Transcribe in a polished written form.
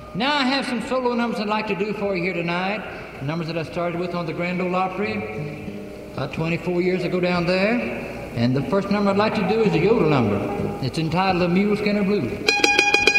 Now I have some solo numbers I'd like to do for you here tonight. Numbers that I started with on the Grand Ole Opry about 24 years ago down there. And the first number I'd like to do is a yodel number. It's entitled The Mule Skinner Blues.